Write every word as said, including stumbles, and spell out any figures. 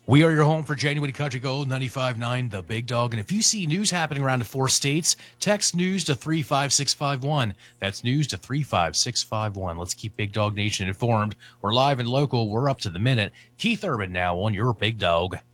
We are your home for Genuine Country Gold ninety-five point nine, The Big Dog. And if you see news happening around the four states, text news to three five six five one. That's news to three five six five one. Let's keep Big Dog Nation informed. We're live and local. We're up to the minute. Keith Urban now on your Big Dog.